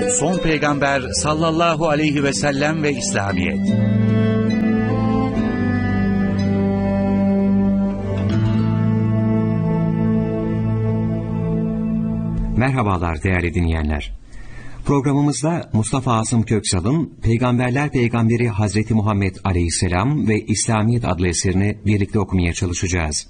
Son Peygamber sallallahu aleyhi ve sellem ve İslamiyet. Merhabalar değerli dinleyenler. Programımızda Mustafa Asım Köksal'ın Peygamberler Peygamberi Hazreti Muhammed Aleyhisselam ve İslamiyet adlı eserini birlikte okumaya çalışacağız.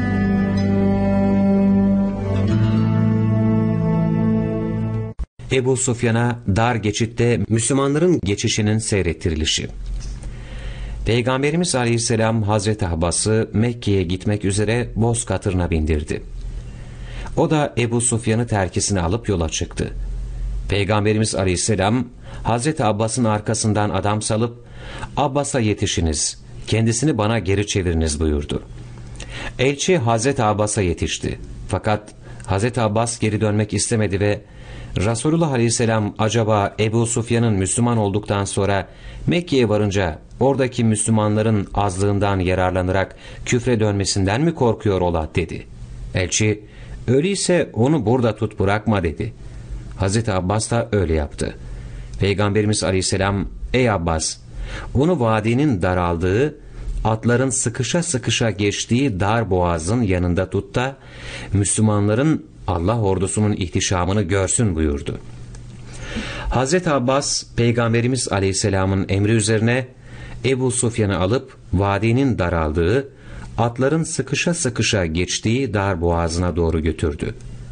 Ebu Sufyan'a dar geçitte Müslümanların geçişinin seyrettirilişi. Peygamberimiz Aleyhisselam Hazreti Abbas'ı Mekke'ye gitmek üzere boz katırına bindirdi. O da Ebu Sufyan'ı terkisine alıp yola çıktı. Peygamberimiz Aleyhisselam Hazreti Abbas'ın arkasından adam salıp "Abbas'a yetişiniz, kendisini bana geri çeviriniz" buyurdu. Elçi Hazreti Abbas'a yetişti. Fakat Hazreti Abbas geri dönmek istemedi ve Resulullah Aleyhisselam acaba Ebu Sufyan'ın Müslüman olduktan sonra Mekke'ye varınca oradaki Müslümanların azlığından yararlanarak küfre dönmesinden mi korkuyor ola dedi. Elçi, öyleyse onu burada tut bırakma dedi. Hazreti Abbas da öyle yaptı. Peygamberimiz Aleyhisselam, ey Abbas, onu vadinin daraldığı, atların sıkışa sıkışa geçtiği dar boğazın yanında tut da Müslümanların Allah ordusunun ihtişamını görsün buyurdu. Hazreti Abbas, Peygamberimiz Aleyhisselam'ın emri üzerine Ebu Sufyan'ı alıp vadinin daraldığı, atların sıkışa sıkışa geçtiği dar boğazına doğru götürdü.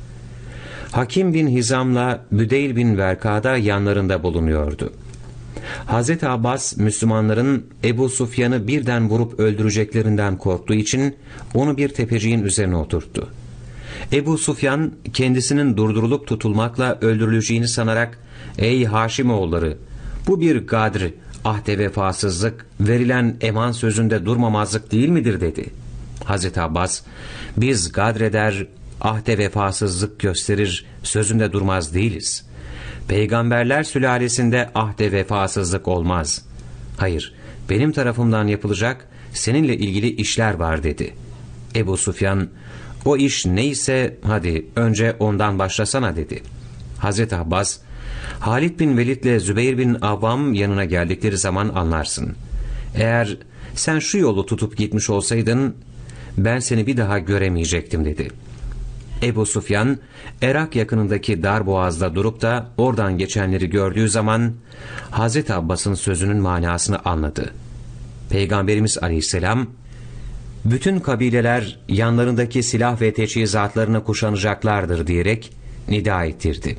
Hakim bin Hizam'la Büdeyl bin Verka'da yanlarında bulunuyordu. Hazreti Abbas, Müslümanların Ebu Sufyan'ı birden vurup öldüreceklerinden korktuğu için onu bir tepeciğin üzerine oturttu. Ebu Sufyan kendisinin durdurulup tutulmakla öldürüleceğini sanarak "Ey Haşimoğulları, bu bir gadr, ahde vefasızlık, verilen eman sözünde durmamazlık değil midir?" dedi. Hazreti Abbas, "Biz gadreder, ahde vefasızlık gösterir, sözünde durmaz değiliz. Peygamberler sülalesinde ahde vefasızlık olmaz. Hayır, benim tarafımdan yapılacak seninle ilgili işler var" dedi. Ebu Sufyan, "O iş neyse hadi önce ondan başlasana" dedi. Hazreti Abbas, "Halid bin Velid ile Zübeyir bin Avvam yanına geldikleri zaman anlarsın. Eğer sen şu yolu tutup gitmiş olsaydın ben seni bir daha göremeyecektim" dedi. Ebu Sufyan, Erak yakınındaki dar boğazda durup da oradan geçenleri gördüğü zaman Hazreti Abbas'ın sözünün manasını anladı. Peygamberimiz Aleyhisselam, "Bütün kabileler yanlarındaki silah ve teçhizatlarını kuşanacaklardır" diyerek nida ettirdi.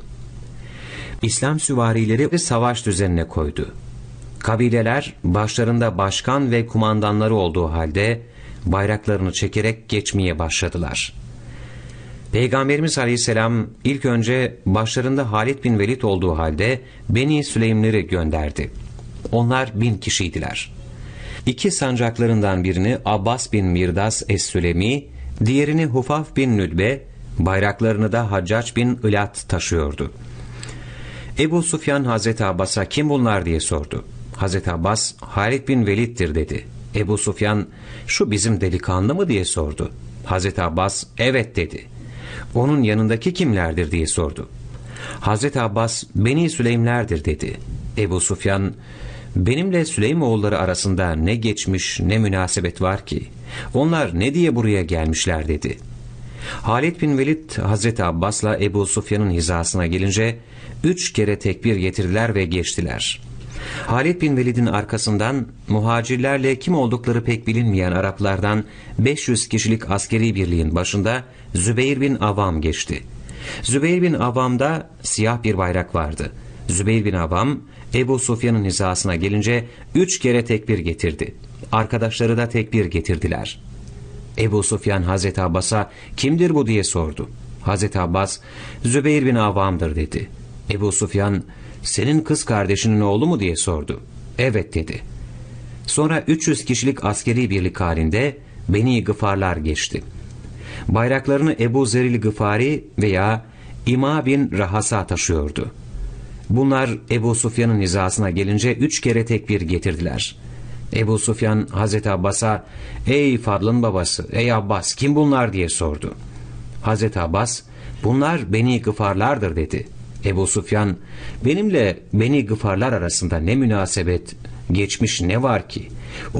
İslam süvarileri savaş düzenine koydu. Kabileler başlarında başkan ve kumandanları olduğu halde bayraklarını çekerek geçmeye başladılar. Peygamberimiz Aleyhisselam ilk önce başlarında Halid bin Velid olduğu halde Beni Süleymleri gönderdi. Onlar 1000 kişiydiler. 2 sancaklarından birini Abbas bin Mirdas Es-Sülemi, diğerini Hufaf bin Nüdbe, bayraklarını da Haccac bin Ilat taşıyordu. Ebu Sufyan Hazreti Abbas'a "Kim bunlar?" diye sordu. Hazreti Abbas, "Halid bin Velid'dir" dedi. Ebu Sufyan, "Şu bizim delikanlı mı?" diye sordu. Hazreti Abbas, "Evet" dedi. "Onun yanındaki kimlerdir?" diye sordu. Hazreti Abbas, "Beni Süleymlerdir" dedi. Ebu Sufyan, "Benimle Süleymoğulları arasında ne geçmiş ne münasebet var ki? Onlar ne diye buraya gelmişler?" dedi. Halid bin Velid Hazreti Abbas'la Ebu Sufyan'ın hizasına gelince 3 kere tekbir getirdiler ve geçtiler. Halid bin Velid'in arkasından muhacirlerle kim oldukları pek bilinmeyen Araplardan 500 kişilik askeri birliğin başında Zübeyir bin Avvam geçti. Zübeyir bin Avvam'da siyah bir bayrak vardı. Zübeyir bin Avvam Ebu Sufyan'ın hizasına gelince 3 kere tekbir getirdi. Arkadaşları da tekbir getirdiler. Ebu Sufyan Hazreti Abbas'a "Kimdir bu?" diye sordu. Hazreti Abbas, "Zübeyir bin Avvam'dır" dedi. Ebu Sufyan, "Senin kız kardeşinin oğlu mu?" diye sordu. "Evet" dedi. Sonra 300 kişilik askeri birlik halinde Beni Gıfarlar geçti. Bayraklarını Ebu Zeril Gıfari veya İma bin Rahasa taşıyordu. Bunlar Ebu Sufyan'ın hizasına gelince 3 kere tekbir getirdiler. Ebu Sufyan Hazreti Abbas'a "Ey Fadl'ın babası, ey Abbas, kim bunlar?" diye sordu. Hazreti Abbas, "Bunlar Beni Gıfarlardır" dedi. Ebu Süfyan, benimle Beni Gıfarlar arasında ne münasebet, geçmiş ne var ki?